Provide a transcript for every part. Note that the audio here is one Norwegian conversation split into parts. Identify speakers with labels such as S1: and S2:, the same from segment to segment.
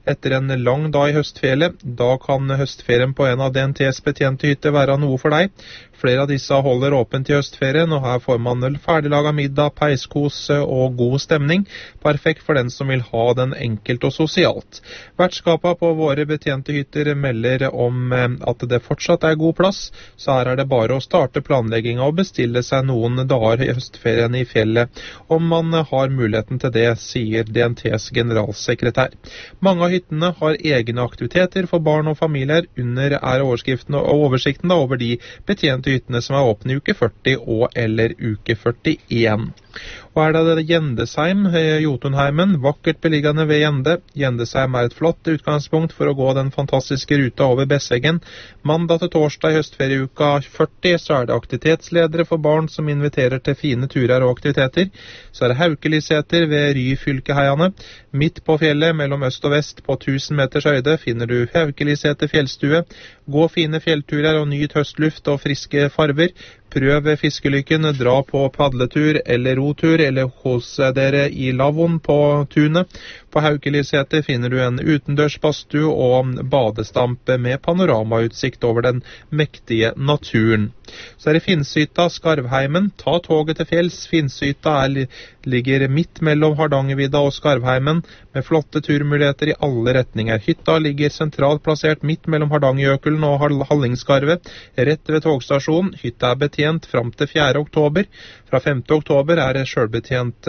S1: etter en lang dag i høstferie. Da kan høstferien på en av DNTs betjente hytter være noe for deg. Flere av disse holder åpent i høstferien, og her får man ferdiglaget middag, peiskos og god stemning. Perfekt for den som vil ha den enkelt og sosialt. Vertskapet på våre betjente hytter melder om at det fortsatt er god plass, så her er det bare å starte planleggingen og bestille seg noen dager i høstferien i fjellet, om man har muligheten til det, sier DNTs generalsekretær. Mange av hyttene har egne aktiviteter for barn og familier. Under er overskriften og oversikten over de betjente hyttene som er åpne i uke 40 og eller uke 41. Og er det Gjendesheim, Jotunheimen, vakkert beliggende ved Gjende. Gjendesheim er et flott utgangspunkt for å gå den fantastiske ruta over Besseggen. Mandag til torsdag i høstferieuka 40 så er det aktivitetsledere for barn som inviterer til fine turer og aktiviteter. Så er det Haukeliseter ved Ryfylkeheiane. Midt på fjellet mellom øst og vest på 1000 meters høyde finner du Haukeliseter fjellstue. Gå fine fjellturer og nyt høstluft og friske farver. Prøv fiskelykken, dra på padletur eller rotur, eller hos dere i lavvoen på tunet. På Haukeliseter finner du en utendørs badstue og badestamp med panoramautsikt over den mektige naturen. Så er det Finnshytta, Skarvheimen. Ta toget til fjells. Finnshytta ligger midt mellom Hardangervidda og Skarvheimen, med flotte turmuligheter i alle retninger. Hytta ligger sentralt plassert midt mellom Hardangerjøkulen og Hallingskarvet, rett ved togstasjonen. Hytta er betjent fram til 4. oktober. Fra 5. oktober er selvbetjent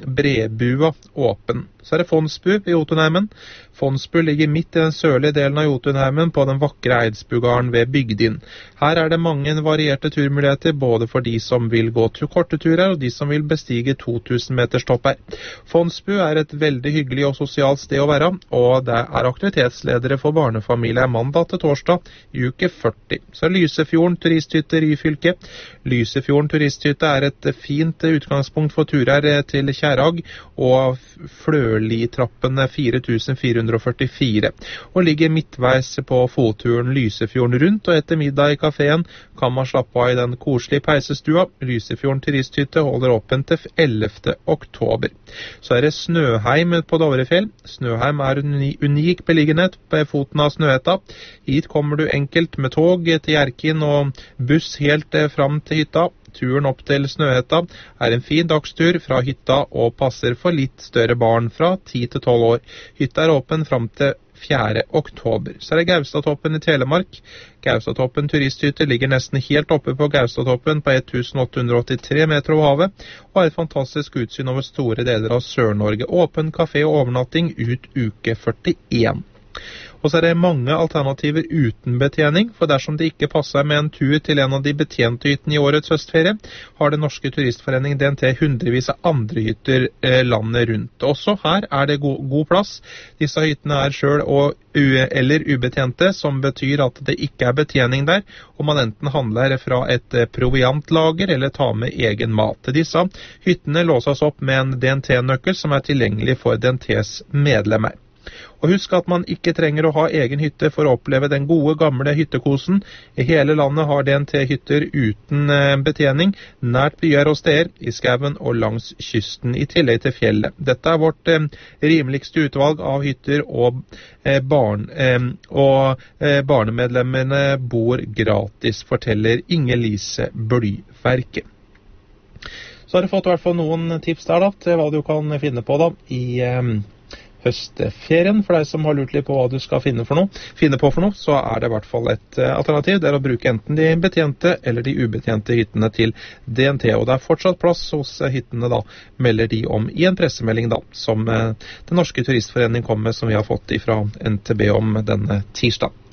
S1: Brebua åpen. Så er det Fondsbu i Jotunheimen. Fondsbu ligger midt i den sørlige delen av Jotunheimen på den vakre Eidsbugarden ved Bygdin. Her er det mange varierte turmuligheter, både for de som vil gå korte turer og de som vil bestige 2000 meters topp her. Fondsbu er et veldig hyggelig og sosialt sted å være, og det er aktivitetsledere for barnefamilier mandag til torsdag i uke 40. Så Lysefjorden turisthytte Ryfylke. Lysefjorden turisthytte er et fint utgangspunkt for turer til Kjærag og Fløli-trappen 4444, og ligger midtveis på fotturen Lysefjorden rundt, og etter middag i kaféen kan man slappe av i den koselige peisestua. Lysefjorden turisthytte holder åpent til 11. oktober. Så er det Snøheim på Dovrefjell. Snøheim er unik beliggenhet på foten av Snøhetta. Hit kommer du enkelt med tog til Hjerkinn og buss helt fram til hytta. Turen opp til Snøhetta er en fin dagstur fra hytta og passer for litt større barn fra 10 til 12 år. Hytta er åpen fram til 4. oktober. Så er det Gaustatoppen i Telemark. Gaustatoppen turisthytte ligger nesten helt oppe på Gaustatoppen på 1883 meter over havet, og har et fantastisk utsyn over store deler av Sør-Norge. Åpen kafé og overnatting ut uke 41. Og så er det mange alternativer uten betjening, for dersom det ikke passer med en tur til en av de betjente hyttene i årets høstferie, har Den norske turistforening DNT hundrevis av andre hytter landet rundt. Også her er det god plass. Disse hyttene er selv eller ubetjente, som betyr at det ikke er betjening der, og man enten handler fra et proviantlager eller tar med egen mat. Disse hyttene låses opp med en DNT-nøkkel som er tilgjengelig for DNTs medlemmer. Og husk at man ikke trenger å ha egen hytte for å oppleve den gode, gamle hyttekosen. I hele landet har DNT-hytter uten betjening, nært byer og steder, i skauen og langs kysten, i tillegg til fjellet. Dette er vårt rimeligste utvalg av hytter, og barnemedlemmene bor gratis, forteller Inger-Lise Blyverket. Så har du fått i hvert fall noen tips der da, til hva du kan finne på da, i høstferien. For deg som har lurt litt på hva du skal finne på for noe, så er det i hvert fall et alternativ. Det er å bruke enten de betjente eller de ubetjente hyttene til DNT. Og det er fortsatt plass hos hyttene da, melder de om i en pressemelding da, som Den norske turistforening kom med, som vi har fått fra NTB om denne tirsdag.